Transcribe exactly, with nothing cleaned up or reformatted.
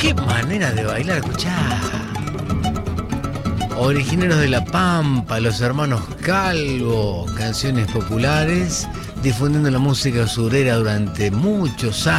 qué manera de bailar, escuchá. Originarios de La Pampa, los hermanos Calvo, canciones populares, difundiendo la música surera durante muchos años.